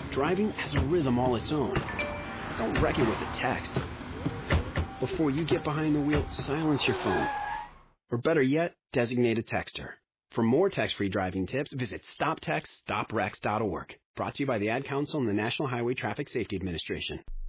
Driving has a rhythm all its own. Don't wreck it with a text. Before you get behind the wheel, silence your phone. Or better yet, designate a texter. For more text-free driving tips, visit stoptextstoprex.org. Brought to you by the Ad Council and the National Highway Traffic Safety Administration.